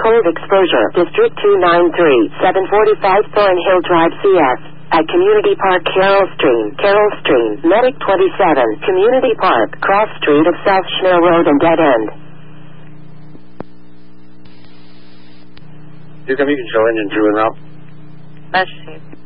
cold exposure. District 293, 745 Thornhill Drive, CS. At Community Park, Carroll Stream, Medic 27, Community Park, cross street of South Schnell Road and dead end. You can control engine 2 en route. Mesh